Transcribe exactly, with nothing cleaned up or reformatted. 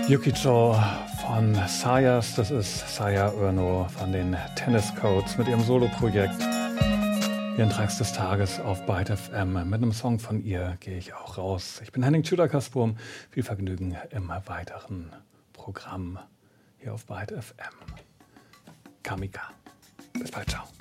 Yukicho von Sayas, das ist Saya Urno von den Tennis Codes mit ihrem Soloprojekt. Ihren Tracks des Tages auf Byte F M. Mit einem Song von ihr gehe ich auch raus. Ich bin Henning Tschüder-Kasburm. Viel Vergnügen im weiteren Programm hier auf Byte F M. Kamika. Bis bald, ciao.